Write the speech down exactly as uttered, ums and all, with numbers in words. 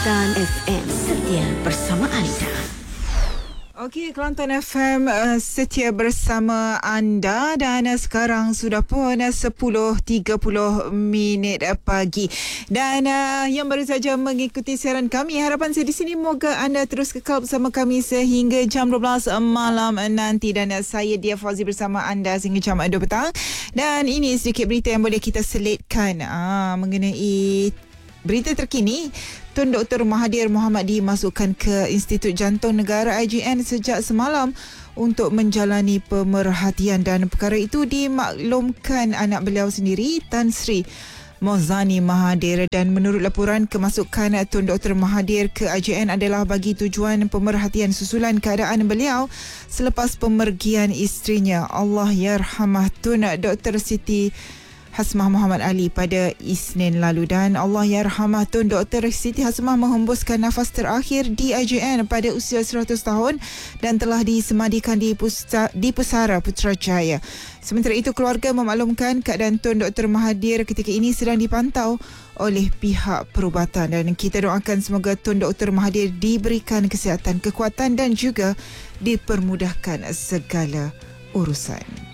Kelantan F M, setia bersama anda. Okey, Kelantan F M uh, setia bersama anda dan uh, sekarang sudah pun uh, sepuluh tiga puluh minit uh, pagi. Dan uh, yang baru saja mengikuti siaran kami, harapan saya di sini moga anda terus kekal bersama kami sehingga jam dua belas malam nanti. Dan uh, saya Dia Fauzi bersama anda sehingga jam dua petang. Dan ini sedikit berita yang boleh kita selitkan uh, mengenai berita terkini. Tun Doktor Mahathir Mohamad dimasukkan ke Institut Jantung Negara I J N sejak semalam untuk menjalani pemerhatian, dan perkara itu dimaklumkan anak beliau sendiri, Tan Sri Mozani Mahathir. Dan menurut laporan, kemasukan Tun Doktor Mahathir ke I J N adalah bagi tujuan pemerhatian susulan keadaan beliau selepas pemergian isterinya, Allahyarhamah, Tun Doktor Siti Hasmah Muhammad Ali pada Isnin lalu. Dan Allahyarhamah, Tun Doktor Siti Hasmah menghembuskan nafas terakhir di I J N pada usia seratus tahun dan telah disemadikan di, Pusta, di Pusara Putrajaya. Sementara itu, keluarga memaklumkan keadaan Tun Doktor Mahathir ketika ini sedang dipantau oleh pihak perubatan, dan kita doakan semoga Tun Doktor Mahathir diberikan kesihatan, kekuatan dan juga dipermudahkan segala urusan.